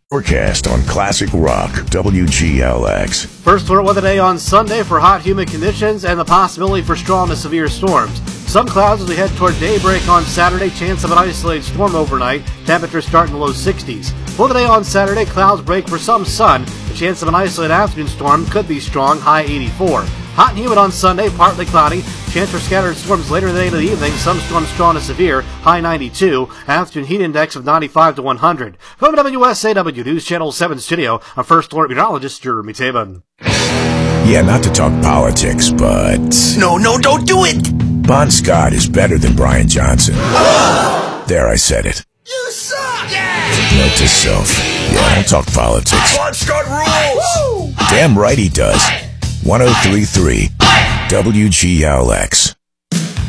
Forecast on Classic Rock, WGLX. First alert weather day on Sunday for hot, humid conditions and the possibility for strong to severe storms. Some clouds as we head toward daybreak on Saturday. Chance of an isolated storm overnight. Temperatures start in the low 60s. For the day on Saturday, clouds break for some sun. The chance of an isolated afternoon storm could be strong, high 84. Hot and humid on Sunday, partly cloudy. Chance for scattered storms later in the day to the evening. Some storms strong to severe, high 92. Afternoon heat index of 95 to 100. From WSAW News Channel 7 studio, I'm First Alert meteorologist Jeremy Tabin. Yeah, not to talk politics, but... No, don't do it! Bon Scott is better than Brian Johnson. There, I said it. You suck! Yeah! Note to self. Yeah, I don't talk politics. Bon Scott rules! Damn right he does. 103.3 WGLX.